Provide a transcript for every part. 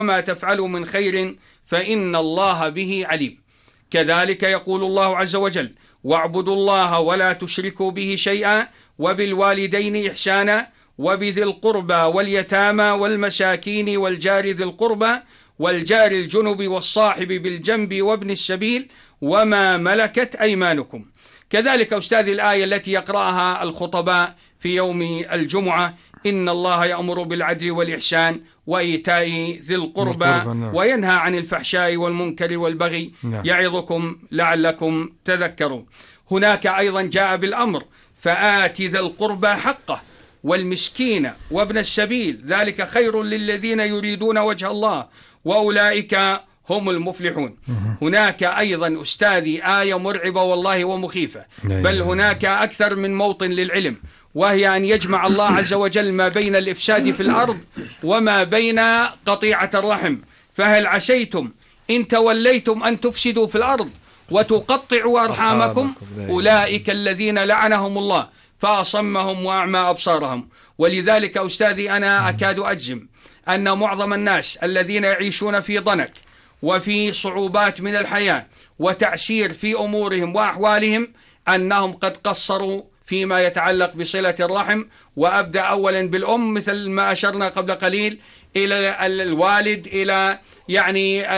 وما تفعلوا من خير فإن الله به عليم. كذلك يقول الله عز وجل: واعبدوا الله ولا تشركوا به شيئا وبالوالدين إحسانا وبذي القربى واليتامى والمساكين والجار ذي القربى والجار الجنب والصاحب بالجنب وابن السبيل وما ملكت أيمانكم. كذلك أستاذ الآية التي يقرأها الخطباء في يوم الجمعة: إن الله يأمر بالعدل والإحسان وإيتاء ذي القربى وينهى عن الفحشاء والمنكر والبغي يعظكم لعلكم تذكرون. هناك أيضا جاء بالأمر: فآت ذا القربى حقه والمسكين وابن السبيل ذلك خير للذين يريدون وجه الله وأولئك هم المفلحون. هناك أيضا أستاذي آية مرعبة والله ومخيفة، بل هناك أكثر من موطن للعلم، وهي أن يجمع الله عز وجل ما بين الإفساد في الأرض وما بين قطيعة الرحم. فهل عسيتم إن توليتم أن تفسدوا في الأرض وتقطعوا أرحامكم أولئك الذين لعنهم الله فأصمهم وأعمى أبصارهم. ولذلك أستاذي أنا أكاد أجزم أن معظم الناس الذين يعيشون في ضنك وفي صعوبات من الحياة وتعسير في أمورهم وأحوالهم أنهم قد قصروا فيما يتعلق بصلة الرحم. وأبدأ أولا بالأم مثل ما أشرنا قبل قليل، إلى الوالد، إلى يعني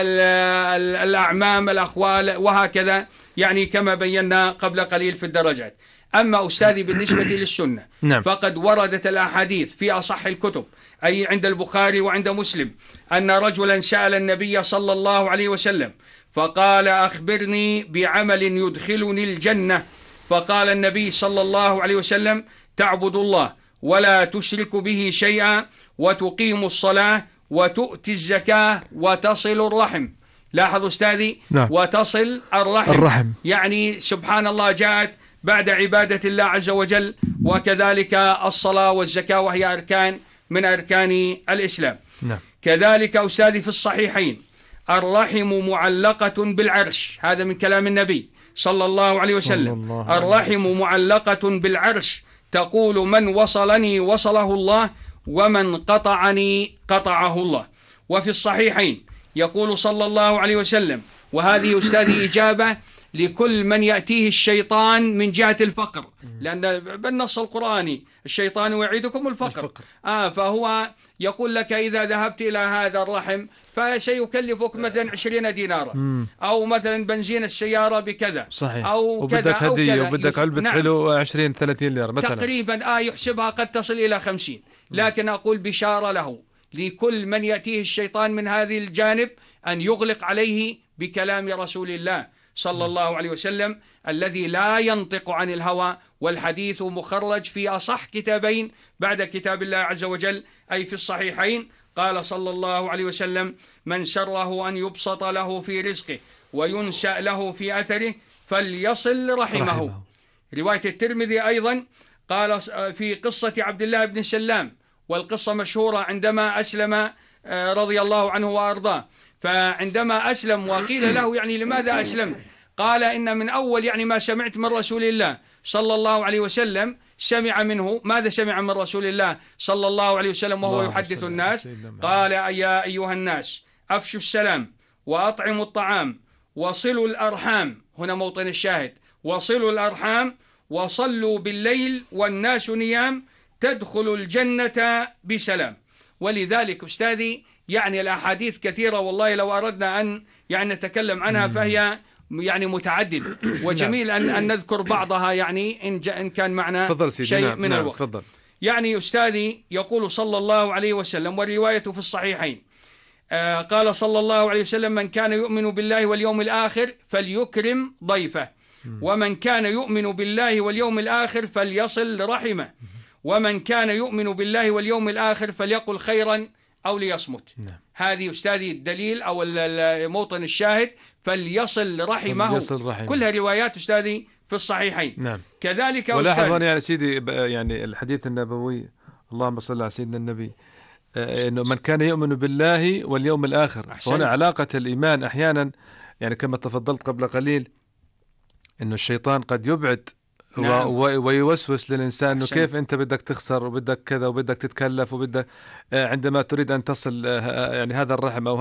الأعمام، الأخوال، وهكذا يعني كما بينا قبل قليل في الدرجات. أما أستاذي بالنسبة للسنة فقد وردت الأحاديث في أصح الكتب، أي عند البخاري وعند مسلم، أن رجلا سأل النبي صلى الله عليه وسلم فقال: أخبرني بعمل يدخلني الجنة. فقال النبي صلى الله عليه وسلم: تعبد الله ولا تشرك به شيئا وتقيم الصلاة وتؤتي الزكاة وتصل الرحم. لاحظوا أستاذي، وتصل الرحم يعني سبحان الله جاءت بعد عبادة الله عز وجل، وكذلك الصلاة والزكاة وهي أركان من أركان الإسلام. كذلك أستاذي في الصحيحين: الرحم معلقة بالعرش، هذا من كلام النبي صلى الله عليه وسلم. الرحم معلقة بالعرش تقول: من وصلني وصله الله ومن قطعني قطعه الله. وفي الصحيحين يقول صلى الله عليه وسلم، وهذه أستاذي إجابة لكل من يأتيه الشيطان من جهة الفقر، لأن بالنص القرآني الشيطان يعيدكم الفقر. فهو يقول لك: إذا ذهبت إلى هذا الرحم فسيكلفك مثلا 20 دينارا، أو مثلا بنزين السيارة بكذا، صحيح. أو كذا وبدك هدية أو وبدك علبة حلو 20-30 ليرة مثلا تقريبا، يحسبها قد تصل إلى 50. لكن أقول بشارة له لكل من يأتيه الشيطان من هذه الجانب أن يغلق عليه بكلام رسول الله صلى الله عليه وسلم الذي لا ينطق عن الهوى، والحديث مخرج في أصح كتابين بعد كتاب الله عز وجل، أي في الصحيحين. قال صلى الله عليه وسلم: من سره أن يبسط له في رزقه وينشأ له في أثره فليصل رحمه. رواية الترمذي أيضا قال في قصة عبد الله بن سلام، والقصة مشهورة عندما أسلم رضي الله عنه وأرضاه. فعندما أسلم وقيل له يعني لماذا أسلم؟ قال: إن من أول يعني ما سمعت من رسول الله صلى الله عليه وسلم، سمع منه ماذا سمع من رسول الله صلى الله عليه وسلم وهو يحدث الناس؟ قال: يا أيها الناس أفشوا السلام وأطعموا الطعام وصلوا الأرحام. هنا موطن الشاهد: وصلوا الأرحام وصلوا بالليل والناس نيام تدخلوا الجنة بسلام. ولذلك أستاذي يعني الأحاديث كثيرة، والله لو أردنا أن يعني نتكلم عنها فهي يعني متعددة، وجميل أن نذكر بعضها يعني إن كان معنا شيء من الوقت. فضل. يعني أستاذي يقول صلى الله عليه وسلم، والرواية في الصحيحين، قال صلى الله عليه وسلم: من كان يؤمن بالله واليوم الآخر فليكرم ضيفه، ومن كان يؤمن بالله واليوم الآخر فليصل رحمه، ومن كان يؤمن بالله واليوم الآخر فليقل خيرا أو ليصمت. هذه أستاذي الدليل أو موطن الشاهد: فليصل رحمه. كلها روايات أستاذي في الصحيحين. كذلك ولاحظ يعني سيدي يعني الحديث النبوي، اللهم صل على سيدنا النبي، إنه من كان يؤمن بالله واليوم الآخر. فهنا علاقة الإيمان أحيانا يعني كما تفضلت قبل قليل، إنه الشيطان قد يبعد ويوسوس للإنسان إنه كيف أنت بدك تخسر وبدك كذا وبدك تتكلف وبدك عندما تريد أن تصل يعني هذا الرحم أو